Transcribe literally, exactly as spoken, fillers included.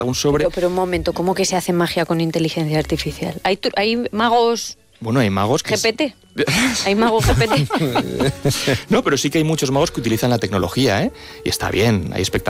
un sobre... Pero, pero un momento, ¿cómo que se hace magia con inteligencia artificial? ¿Hay, tu- hay magos Bueno, hay magos que... G P T? ¿Hay magos G P T? No, pero sí que hay muchos magos que utilizan la tecnología, ¿eh? Y está bien, hay espectáculos.